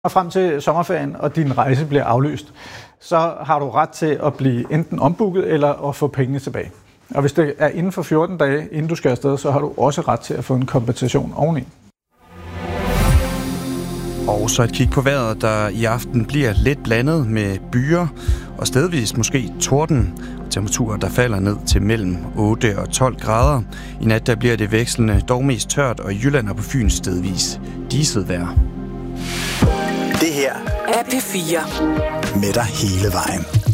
Og frem til sommerferien, og din rejse bliver aflyst, så har du ret til at blive enten ombooket eller at få pengene tilbage. Og hvis det er inden for 14 dage, inden du skal afsted, så har du også ret til at få en kompensation oveni. Og så et kig på vejret, der i aften bliver lidt blandet med byer og stedvis måske torden. Temperaturer, der falder ned til mellem 8 og 12 grader. I nat der bliver det vekslende, dog mest tørt, og i Jylland og på Fyn stedvis diset vejr. Det her er P4 med dig hele vejen.